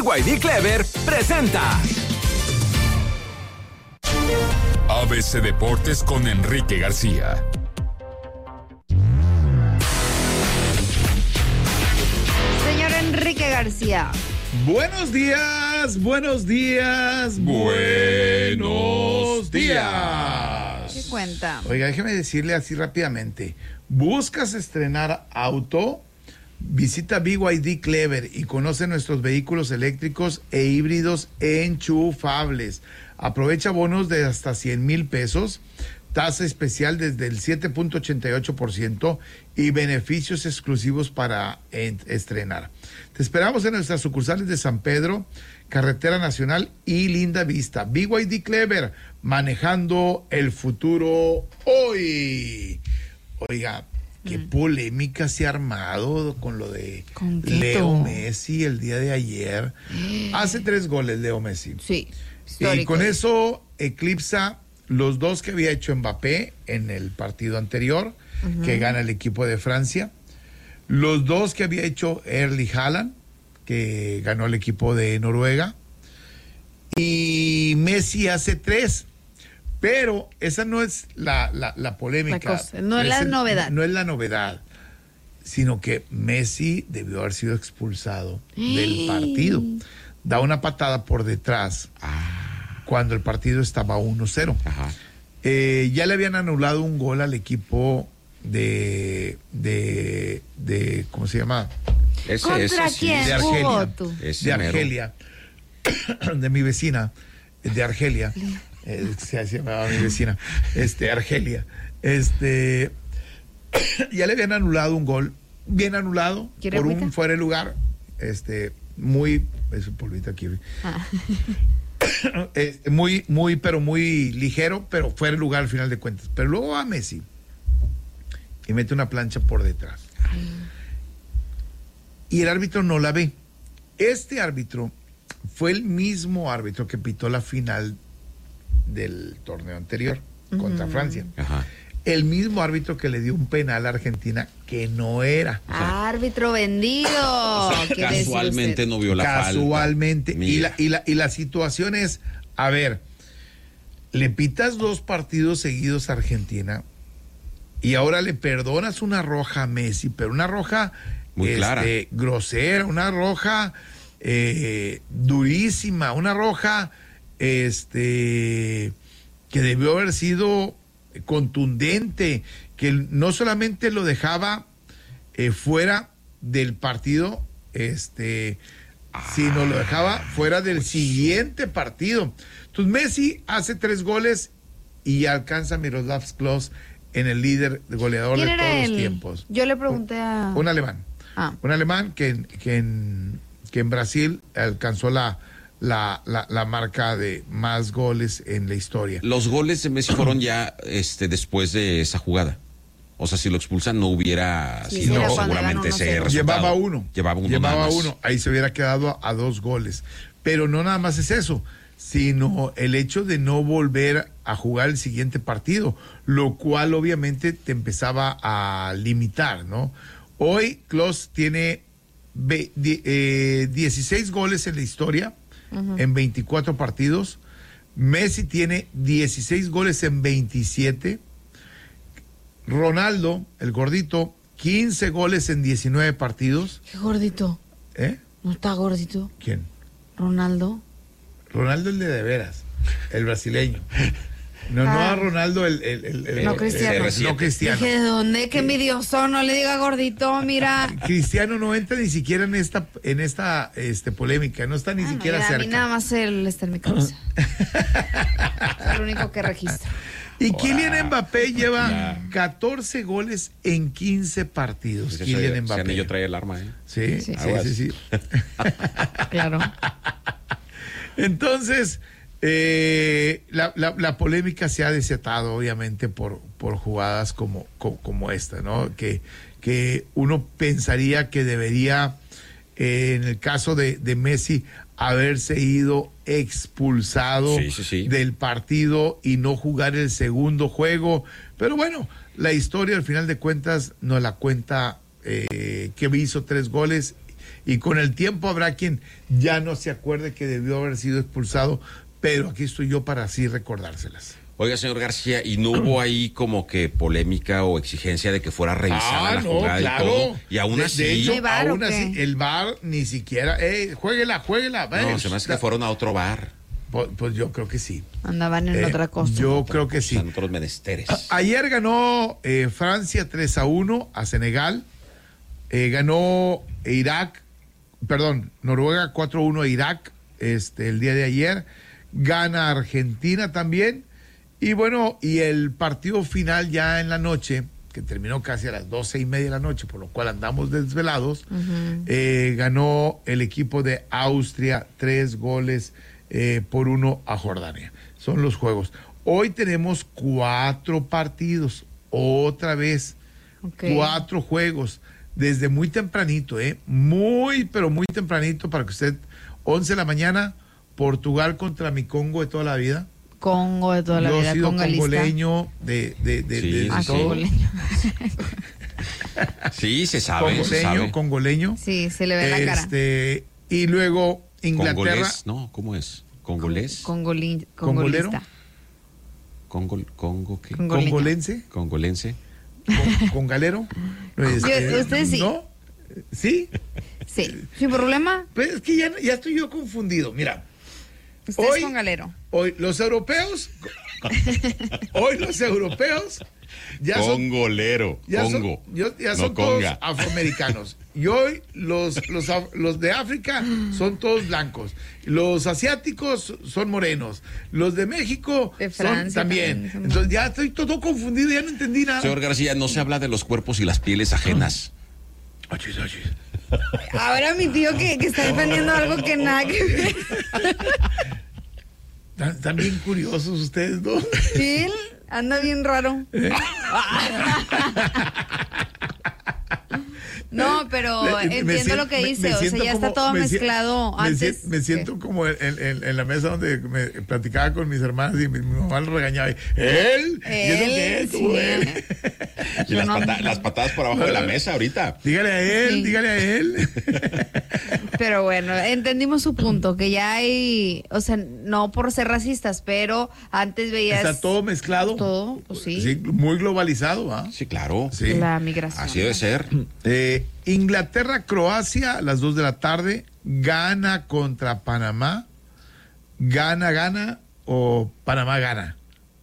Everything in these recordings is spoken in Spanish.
BYD Clever presenta ABC Deportes con Enrique García. Señor Enrique García. Buenos días, buenos días, buenos días. ¿Qué cuenta? Oiga, déjeme decirle así rápidamente. ¿Buscas estrenar auto? Visita BYD Clever y conoce nuestros vehículos eléctricos e híbridos enchufables. Aprovecha bonos de hasta 100,000 pesos, tasa especial desde el 7.88% y beneficios exclusivos para estrenar. Te esperamos en nuestras sucursales de San Pedro, Carretera Nacional y Linda Vista. BYD Clever, manejando el futuro hoy. Oiga, qué polémica se ha armado con lo de Leo Messi el día de ayer. Hace 3 goles Leo Messi. Sí, histórico. Y con eso eclipsa los 2 que había hecho Mbappé en el partido anterior, que gana el equipo de Francia. Los 2 que había hecho Erling Haaland, que ganó el equipo de Noruega. Y Messi hace 3. Pero esa no es la polémica. No es la novedad. No es la novedad, sino que Messi debió haber sido expulsado del partido. Da una patada por detrás cuando el partido estaba 1-0. Ya le habían anulado un gol al equipo de ¿cómo se llama? ¿Contra quién? De Argelia. Ese De Argelia. De mi vecina, de Argelia. Se llamaba mi vecina, Argelia. Ya le habían anulado un gol, bien anulado, por un fuera de lugar, muy, es un polvito aquí. Pero muy ligero, pero fuera de lugar al final de cuentas. Pero luego va Messi y mete una plancha por detrás. Y el árbitro no la ve. Este árbitro fue el mismo árbitro que pitó la final del torneo anterior contra Francia. El mismo árbitro que le dio un penal a Argentina que no era. Árbitro vendido. Casualmente no vio la falta. Casualmente. Y la situación es, a ver, le pitas 2 partidos seguidos a Argentina y ahora le perdonas una roja a Messi, pero una roja muy clara, grosera, una roja durísima, una roja que debió haber sido contundente, que no solamente lo dejaba fuera del partido, sino lo dejaba fuera del siguiente partido. Entonces Messi hace 3 goles y alcanza a Miroslav Klose en el líder goleador de todos los tiempos. Yo le pregunté a un alemán. Un alemán que en Brasil alcanzó la marca de más goles en la historia. Los goles de Messi fueron ya después de esa jugada. O sea, si lo expulsan no hubiera sido seguramente ese resultado. Llevaba uno. Ahí se hubiera quedado a 2 goles. Pero no nada más es eso, sino el hecho de no volver a jugar el siguiente partido, lo cual obviamente te empezaba a limitar, ¿no? Hoy Klose tiene 16 goles en la historia, en 24 partidos. Messi tiene 16 goles en 27. Ronaldo, el gordito, 15 goles en 19 partidos. ¿Qué gordito? ¿No está gordito? ¿Quién? Ronaldo. Ronaldo el de veras, el brasileño. No a Ronaldo no Cristiano. No Cristiano. Dije, ¿de dónde? Qué envidioso, no le diga gordito, mira. Cristiano no entra ni siquiera en esta polémica, no está ni siquiera cerca. A mí nada más él está en mi cabeza. Es lo único que registro. Y Kylian Mbappé lleva 14 goles en 15 partidos. Pues Kylian Mbappé. Yo traía el arma, ¿eh? Sí. Claro. Entonces, la polémica se ha desatado, obviamente, por jugadas como esta, ¿no? Que uno pensaría que debería, en el caso de Messi, haberse ido expulsado del partido y no jugar el segundo juego. Pero bueno, la historia al final de cuentas nos la cuenta que hizo 3 goles Y con el tiempo habrá quien ya no se acuerde que debió haber sido expulsado, pero aquí estoy yo para así recordárselas. Oiga, señor García, ¿y no hubo ahí como que polémica o exigencia de que fuera revisada la jugada y todo? Y aún así... De hecho, ¿VAR aún o qué? así, el VAR ni siquiera... juéguela. No, se me hace que fueron a otro bar. Pues yo creo que sí. Andaban en otra cosa. Yo creo que sí. Están otros menesteres. Ayer ganó Francia 3-1 a Senegal. Ganó Noruega 4-1 a Irak el día de ayer. Gana Argentina también. Y bueno, y el partido final ya en la noche, que terminó casi a las 12:30 de la noche, por lo cual andamos desvelados, ganó el equipo de Austria 3-1 a Jordania. Son los juegos. Hoy tenemos 4 partidos, otra vez, 4 juegos, desde muy tempranito, pero muy tempranito, para que usted, 11 de la mañana, Portugal contra mi Congo de toda la vida. Congo de toda la vida. Yo he sido congalista. congoleño de todo. Congoleño. Sí, se sabe. Congoleño. Sí, se le ve la cara. Y luego Inglaterra. ¿Congolés? No, ¿cómo es? ¿Congolés? Congolista. ¿Congo qué? Congoleño. ¿Congolense? ¿Congolense? ¿Congalero? ¿Usted sí? ¿No? ¿Sí? Sí. ¿Sin problema? Pues es que ya estoy yo confundido. Mira. Usted es congalero. Hoy los europeos ya Congolero. son todos afroamericanos. Y hoy los de África son todos blancos. Los asiáticos son morenos. Los de México de Francia son también. Entonces ya estoy todo confundido, ya no entendí nada. Señor García, no se habla de los cuerpos y las pieles ajenas. Ahora mi tío que está defendiendo algo que nada que ver. Están bien curiosos ustedes dos. Sí, anda bien raro. No, pero entiendo lo que dice. O sea, ya está todo mezclado antes. Me siento como en la mesa donde me platicaba con mis hermanas y mi mamá lo regañaba. ¿Él? Y las patadas por abajo de la mesa ahorita. Dígale a él. Pero bueno, entendimos su punto, que ya hay, o sea, no por ser racistas, pero antes veías... Está todo mezclado. Todo, pues sí. Sí, muy globalizado, ¿ah? Sí, claro. Sí. La migración. Así debe ser. Inglaterra-Croacia a las 2 de la tarde. Gana contra Panamá. Gana o Panamá gana.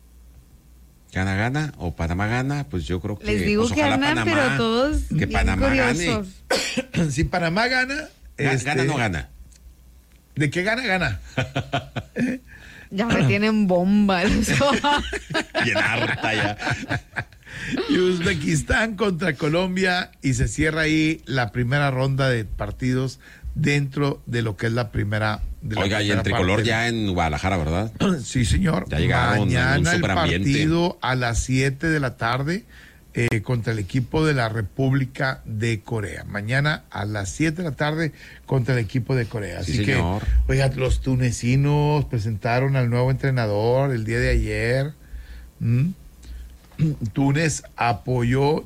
Gana o Panamá gana, pues yo creo que... Les digo pues, que ganan, Panamá, pero todos que bien Panamá curiosos. gane. Si Panamá gana... ¿Gana o no gana? ¿De qué gana? Ya me tienen bomba los ojos. Bien harta ya. Y Uzbekistán contra Colombia, y se cierra ahí la primera ronda de partidos dentro de lo que es la primera. Oiga, y el tricolor ya en Guadalajara, ¿verdad? Sí, señor. Ya llegaron. Mañana el partido a las 7 de la tarde contra el equipo de la República de Corea. Mañana a las 7 de la tarde contra el equipo de Corea. Así señor. Que, oiga, los tunecinos presentaron al nuevo entrenador el día de ayer. Túnez apoyó,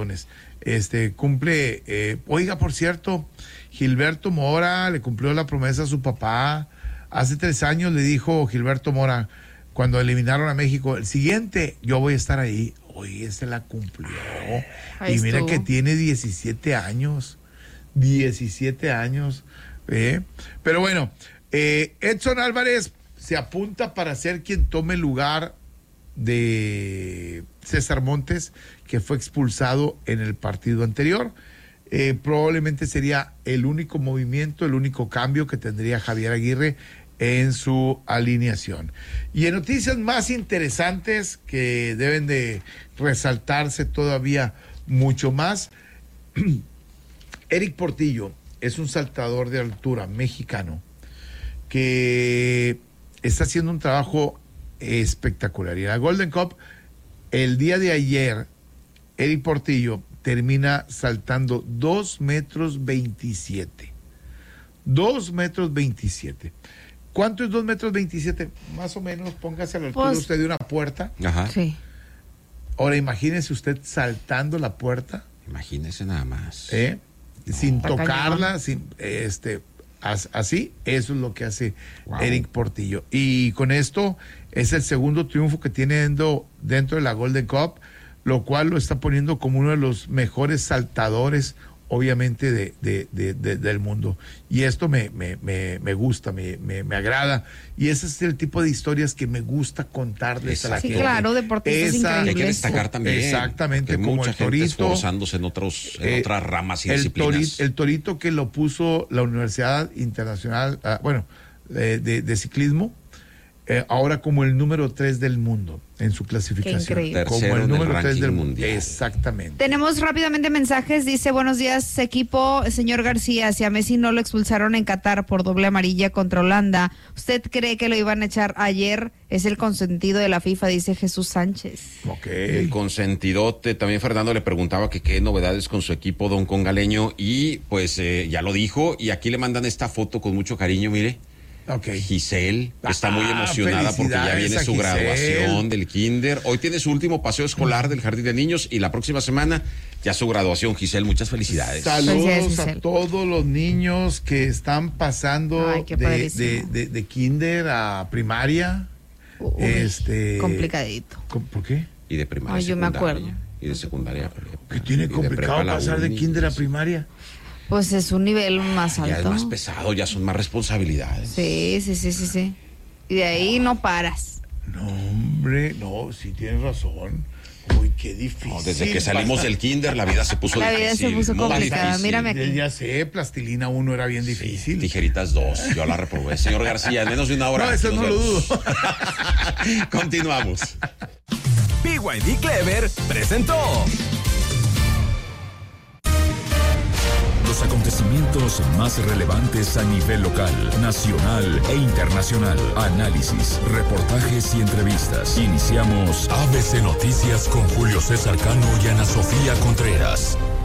cumple, oiga, por cierto, Gilberto Mora le cumplió la promesa a su papá. Hace 3 años le dijo Gilberto Mora, cuando eliminaron a México, el siguiente, yo voy a estar ahí. Oye, se la cumplió. Ahí y mira estuvo. que tiene 17 años. 17 años. Pero bueno, Edson Álvarez se apunta para ser quien tome el lugar de César Montes, que fue expulsado en el partido anterior. Probablemente sería el único movimiento, el único cambio que tendría Javier Aguirre en su alineación. Y en noticias más interesantes que deben de resaltarse todavía mucho más, Eric Portillo es un saltador de altura mexicano que está haciendo un trabajo espectacular. Y en la Golden Cup, el día de ayer, Eric Portillo termina saltando 2,27 metros. 2,27 metros. ¿Cuánto es 2,27 metros? Más o menos, póngase a la altura Pues, usted de una puerta. Ajá. Sí. Ahora imagínese usted saltando la puerta. Imagínese nada más. sin Está tocarla, así, eso es lo que hace Eric Portillo. Y con esto es el segundo triunfo que tiene dentro de la Golden Cup, lo cual lo está poniendo como uno de los mejores saltadores, obviamente, del mundo. Y esto me gusta, me agrada. Y ese es el tipo de historias que me gusta contarles a la gente. Sí, claro, deportistas increíbles. Hay que destacar también. Exactamente, que como mucha el gente Torito. esforzándose en otras ramas y disciplinas. El Torito que lo puso la Universidad Internacional, de ciclismo, ahora como el número 3 del mundo en su clasificación. Qué increíble. Como Tercero el en el número 3 ranking del mundo. mundial. Exactamente. Tenemos rápidamente mensajes. Dice, buenos días, equipo. Señor García, si a Messi no lo expulsaron en Qatar por doble amarilla contra Holanda, ¿usted cree que lo iban a echar ayer? Es el consentido de la FIFA, dice Jesús Sánchez. Ok. El consentidote. También Fernando le preguntaba que qué novedades con su equipo don Congaleño, y pues ya lo dijo, y aquí le mandan esta foto con mucho cariño, mire. Okay. Giselle está muy emocionada porque ya viene su graduación del kinder. Hoy tiene su último paseo escolar del jardín de niños y la próxima semana ya su graduación. Giselle, muchas felicidades. Saludos a todos los niños que están pasando de kinder a primaria. Complicadito. ¿Por qué? Y de primaria. Ay, yo me acuerdo. Y de secundaria. ¿Qué tiene complicado pasar de kinder a primaria? Pues es un nivel más alto. Ya es más pesado, ya son más responsabilidades. Sí. Y de ahí no paras. No, hombre, no, sí tienes razón. Uy, qué difícil. No, desde que salimos del kinder la vida se puso difícil. La vida se puso complicada, mírame aquí. Ya sé, plastilina 1 era bien difícil. Tijeritas 2, yo la reprobé. Señor García, en menos de una hora. No, eso no lo dudo. Continuamos. BYD Clever presentó Los acontecimientos más relevantes a nivel local, nacional e internacional. Análisis, reportajes y entrevistas. Iniciamos ABC Noticias con Julio César Cano y Ana Sofía Contreras.